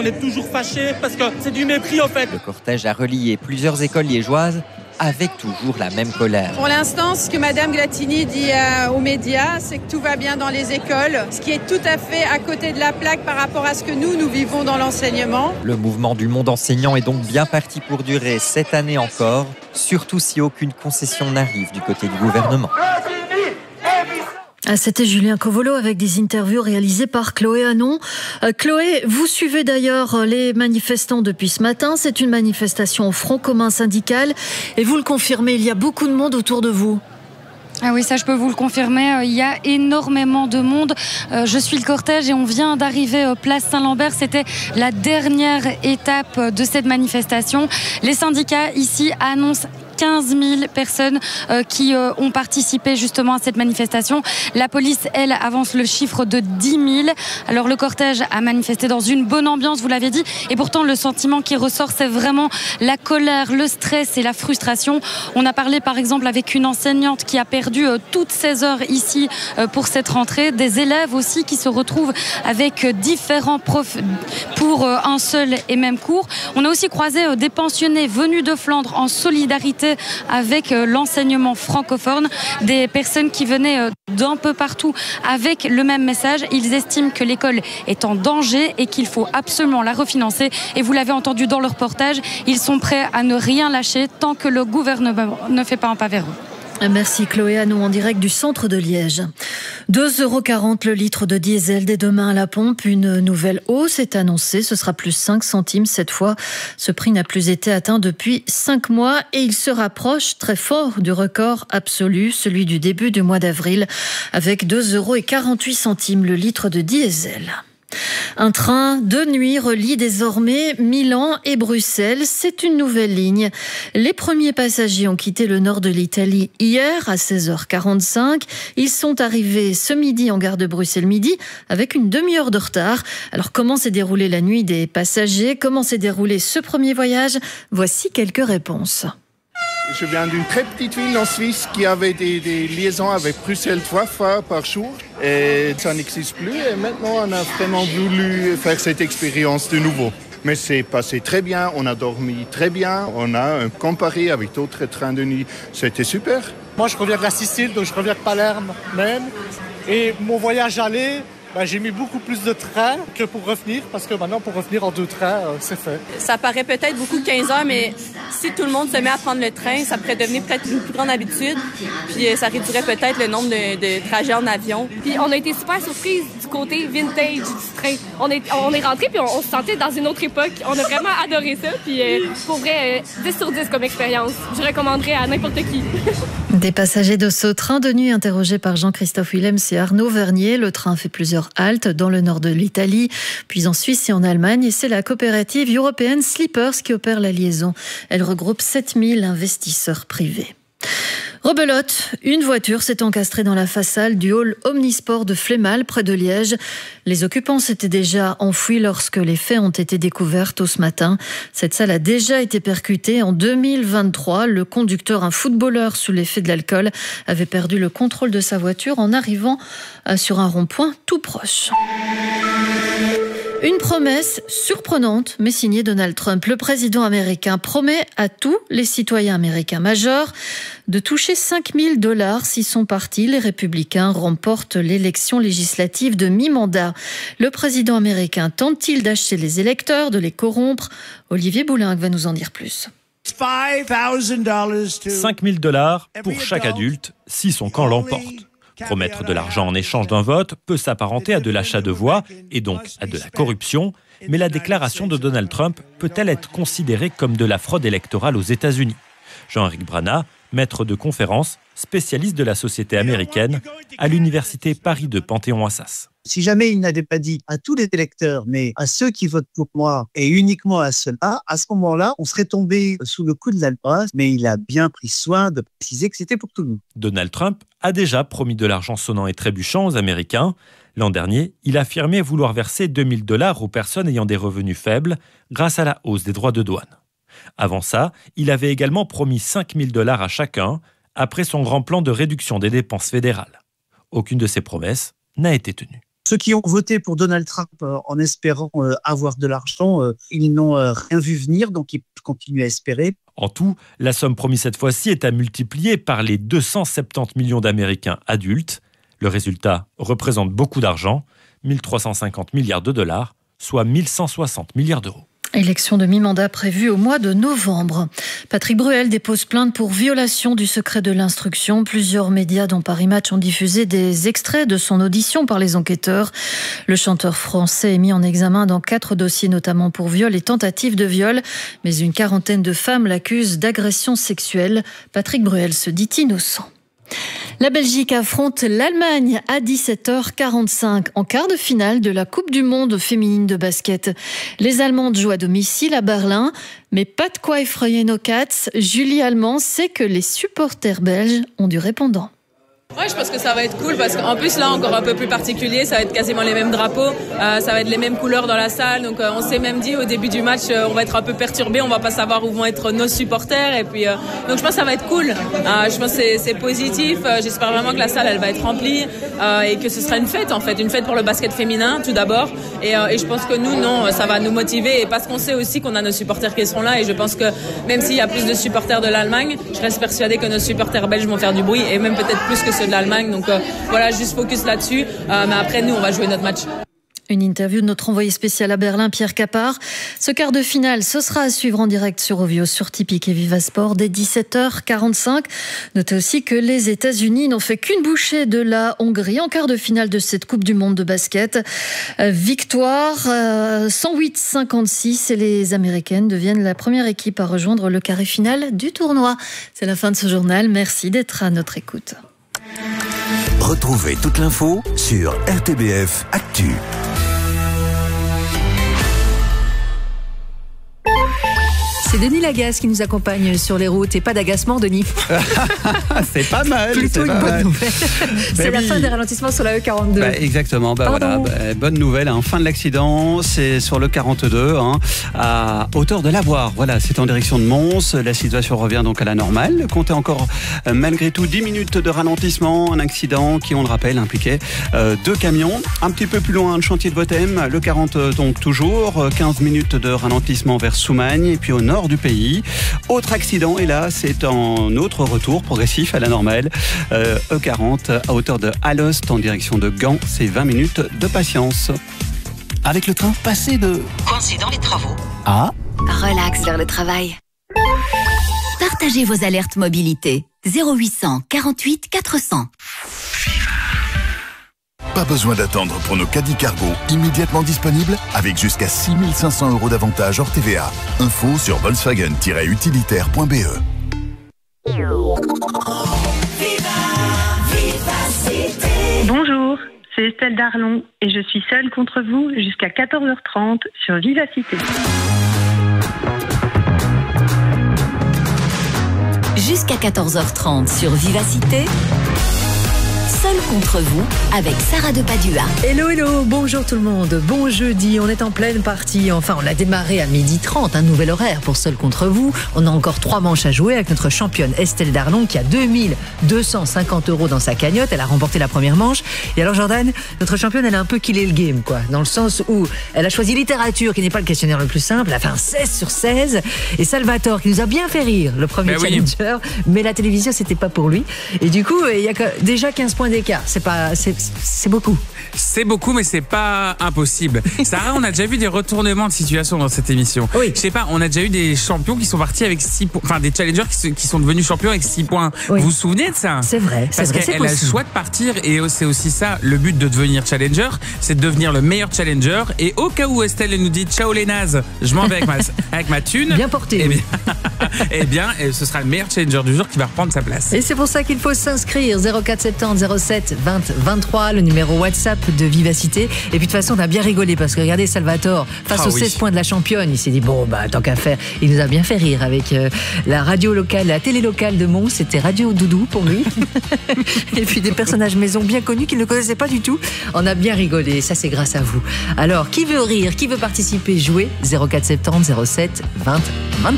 est toujours fâchés parce que c'est du mépris en fait. Le cortège a relié plusieurs écoles liégeoises avec toujours la même colère. Pour l'instant, ce que Madame Glatini dit aux médias, c'est que tout va bien dans les écoles, ce qui est tout à fait à côté de la plaque par rapport à ce que nous vivons dans l'enseignement. Le mouvement du monde enseignant est donc bien parti pour durer cette année encore, surtout si aucune concession n'arrive du côté du gouvernement. C'était Julien Covolo avec des interviews réalisées par Chloé Hanon. Chloé, vous suivez d'ailleurs les manifestants depuis ce matin. C'est une manifestation au Front commun syndical. Et vous le confirmez, il y a beaucoup de monde autour de vous. Ah oui, ça je peux vous le confirmer, il y a énormément de monde. Je suis le cortège et on vient d'arriver place Saint-Lambert. C'était la dernière étape de cette manifestation. Les syndicats ici annoncent 15 000 personnes qui ont participé justement à cette manifestation. La police, elle, avance le chiffre de 10 000. Alors le cortège a manifesté dans une bonne ambiance, vous l'avez dit, et pourtant le sentiment qui ressort, c'est vraiment la colère, le stress et la frustration. On a parlé par exemple avec une enseignante qui a perdu toutes ses heures ici pour cette rentrée, des élèves aussi qui se retrouvent avec différents profs pour un seul et même cours. On a aussi croisé des pensionnés venus de Flandre en solidarité avec l'enseignement francophone, des personnes qui venaient d'un peu partout avec le même message. Ils estiment que l'école est en danger et qu'il faut absolument la refinancer. Et vous l'avez entendu dans le reportage, ils sont prêts à ne rien lâcher tant que le gouvernement ne fait pas un pas vers eux. Merci Chloé Hanon en direct du centre de Liège. 2,40 € le litre de diesel dès demain à la pompe. Une nouvelle hausse est annoncée. Ce sera plus 5 centimes cette fois. Ce prix n'a plus été atteint depuis 5 mois et il se rapproche très fort du record absolu, celui du début du mois d'avril, avec 2,48 € le litre de diesel. Un train de nuit relie désormais Milan et Bruxelles. C'est une nouvelle ligne. Les premiers passagers ont quitté le nord de l'Italie hier à 16h45. Ils sont arrivés ce midi en gare de Bruxelles midi avec une demi-heure de retard. Alors comment s'est déroulée la nuit des passagers? Comment s'est déroulé ce premier voyage? Voici quelques réponses. Je viens d'une très petite ville en Suisse qui avait des liaisons avec Bruxelles 3 fois par jour et ça n'existe plus et maintenant on a vraiment voulu faire cette expérience de nouveau. Mais c'est passé très bien, on a dormi très bien, on a comparé avec d'autres trains de nuit, c'était super. Moi je reviens de la Sicile, donc je reviens de Palerme même et mon voyage aller, j'ai mis beaucoup plus de trains que pour revenir, parce que maintenant, pour revenir en 2 trains, c'est fait. Ça paraît peut-être beaucoup 15 heures, mais si tout le monde se met à prendre le train, ça pourrait devenir peut-être une plus grande habitude. Puis ça réduirait peut-être le nombre de trajets en avion. Puis on a été super surprise du côté vintage du train. On est rentré puis on se sentait dans une autre époque. On a vraiment adoré ça. Puis pour vrai, 10 sur 10 comme expérience. Je recommanderais à n'importe qui. Des passagers de ce train de nuit interrogés par Jean-Christophe Willems et Arnaud Vernier. Le train fait plusieurs haltes dans le nord de l'Italie, puis en Suisse et en Allemagne. Et c'est la coopérative européenne Sleepers qui opère la liaison. Elle regroupe 7000 investisseurs privés. Rebelote, une voiture s'est encastrée dans la façade du hall Omnisport de Flémal, près de Liège. Les occupants s'étaient déjà enfouis lorsque les faits ont été découverts tôt ce matin. Cette salle a déjà été percutée en 2023. Le conducteur, un footballeur sous l'effet de l'alcool, avait perdu le contrôle de sa voiture en arrivant sur un rond-point tout proche. Une promesse surprenante, mais signée Donald Trump. Le président américain promet à tous les citoyens américains majeurs de toucher $5 000 si son parti, les Républicains, remporte l'élection législative de mi-mandat. Le président américain tente-t-il d'acheter les électeurs, de les corrompre? Olivier Boulinck va nous en dire plus. $5 000 pour chaque adulte si son camp l'emporte. Promettre de l'argent en échange d'un vote peut s'apparenter à de l'achat de voix et donc à de la corruption, mais la déclaration de Donald Trump peut-elle être considérée comme de la fraude électorale aux États-Unis? Jean-Éric Brana, maître de conférence, spécialiste de la société américaine à l'université Paris de Panthéon-Assas. Si jamais il n'avait pas dit à tous les électeurs, mais à ceux qui votent pour moi et uniquement à ceux-là, à ce moment-là, on serait tombé sous le coup de la loi, mais il a bien pris soin de préciser que c'était pour tout le monde. Donald Trump a déjà promis de l'argent sonnant et trébuchant aux Américains. L'an dernier, il a affirmé vouloir verser $2 000 aux personnes ayant des revenus faibles grâce à la hausse des droits de douane. Avant ça, il avait également promis $5 000 à chacun après son grand plan de réduction des dépenses fédérales. Aucune de ces promesses n'a été tenue. Ceux qui ont voté pour Donald Trump en espérant avoir de l'argent, ils n'ont rien vu venir, donc ils continuent à espérer. En tout, la somme promise cette fois-ci est à multiplier par les 270 millions d'Américains adultes. Le résultat représente beaucoup d'argent, 1 350 milliards de dollars, soit 1 160 milliards d'euros. Élection de mi-mandat prévue au mois de novembre. Patrick Bruel dépose plainte pour violation du secret de l'instruction. Plusieurs médias, dont Paris Match, ont diffusé des extraits de son audition par les enquêteurs. Le chanteur français est mis en examen dans 4 dossiers, notamment pour viol et tentative de viol. Mais une quarantaine de femmes l'accusent d'agression sexuelle. Patrick Bruel se dit innocent. La Belgique affronte l'Allemagne à 17h45 en quart de finale de la Coupe du Monde féminine de basket. Les Allemandes jouent à domicile à Berlin, mais pas de quoi effrayer nos Cats. Julie Allemand sait que les supporters belges ont du répondant. Ouais, je pense que ça va être cool parce qu'en plus là encore un peu plus particulier, ça va être quasiment les mêmes drapeaux, ça va être les mêmes couleurs dans la salle, donc on s'est même dit au début du match on va être un peu perturbé, on va pas savoir où vont être nos supporters et puis donc je pense que ça va être cool. Je pense que c'est positif, j'espère vraiment que la salle elle va être remplie et que ce sera une fête en fait, une fête pour le basket féminin tout d'abord et je pense que nous non, ça va nous motiver et parce qu'on sait aussi qu'on a nos supporters qui seront là et je pense que même s'il y a plus de supporters de l'Allemagne, je reste persuadée que nos supporters belges vont faire du bruit et même peut-être plus que ceux de l'Allemagne, donc voilà, juste focus là-dessus, mais après nous on va jouer notre match. Une interview de notre envoyé spécial à Berlin, Pierre Capard. Ce quart de finale, ce sera à suivre en direct sur Ovio, sur Tipeee et Vivasport dès 17h45. Notez aussi que les États-Unis n'ont fait qu'une bouchée de la Hongrie en quart de finale de cette Coupe du Monde de basket. Victoire 108-56 et les Américaines deviennent la première équipe à rejoindre le carré final du tournoi. C'est la fin de ce journal. Merci d'être à notre écoute. Retrouvez toute l'info sur RTBF Actu. C'est Denis Lagasse qui nous accompagne sur les routes et pas d'agacement, Denis. C'est pas mal. Plutôt une bonne nouvelle. C'est la fin des ralentissements sur la E42. Exactement. Voilà. Bonne nouvelle. Fin de l'accident. C'est sur le 42, à hauteur de Lavoir. Voilà, c'est en direction de Mons. La situation revient donc à la normale. Comptez encore malgré tout 10 minutes de ralentissement. Un accident qui, on le rappelle, impliquait 2 camions. Un petit peu plus loin, le chantier de Bothème. Le 40 donc toujours. 15 minutes de ralentissement vers Soumagne. Et puis au nord du pays. Autre accident, et là, c'est en autre retour progressif à la normale. E40 à hauteur de Alost en direction de Gand. C'est 20 minutes de patience. Avec le train passé de... Coincé dans les travaux. Ah. Relax vers le travail. Partagez vos alertes mobilité. 0800 48 400. Pas besoin d'attendre pour nos caddies cargo immédiatement disponibles avec jusqu'à 6 500 € d'avantages hors TVA. Info sur volkswagen-utilitaire.be. Bonjour, c'est Estelle Darlon et je suis seule contre vous jusqu'à 14h30 sur Vivacité. Jusqu'à 14h30 sur Vivacité. Seul contre vous avec Sarah de Padua. Hello, bonjour tout le monde. Bon jeudi, on est en pleine partie. Enfin, on a démarré à 12h30, un nouvel horaire pour Seul contre vous. On a encore 3 manches à jouer avec notre championne Estelle Darlon qui a 2 250 € dans sa cagnotte. Elle a remporté la première manche. Et alors Jordan, notre championne, elle a un peu killé le game, quoi. Dans le sens où elle a choisi littérature, qui n'est pas le questionnaire le plus simple. Elle a fait un 16 sur 16. Et Salvatore, qui nous a bien fait rire, le premier challenger. Mais la télévision, c'était pas pour lui. Et du coup, il y a déjà 15 points d'écart. C'est beaucoup. C'est beaucoup, mais c'est pas impossible. Sarah, on a déjà vu des retournements de situation dans cette émission. Oui. Je sais pas, on a déjà eu des champions qui sont partis avec 6 points, enfin des challengers qui sont devenus champions avec 6 points. Oui. Vous vous souvenez de ça? C'est vrai. Parce qu'elle a le choix de partir et c'est aussi ça, le but de devenir challenger, c'est de devenir le meilleur challenger. Et au cas où Estelle nous dit ciao les nazes, je m'en vais avec ma thune. Bien porté. Eh bien, ce sera le meilleur challenger du jour qui va reprendre sa place. Et c'est pour ça qu'il faut s'inscrire. 0470 07 20 23, le numéro WhatsApp de Vivacité. Et puis de toute façon, on a bien rigolé parce que regardez Salvatore, face aux 16 points de la championne, il s'est dit bon, tant qu'à faire. Il nous a bien fait rire avec la radio locale, la télé locale de Mons. C'était Radio Doudou pour lui. Et puis des personnages maison bien connus qu'il ne connaissait pas du tout. On a bien rigolé. Ça, c'est grâce à vous. Alors, qui veut rire, qui veut participer, jouer 0470 07 20 23.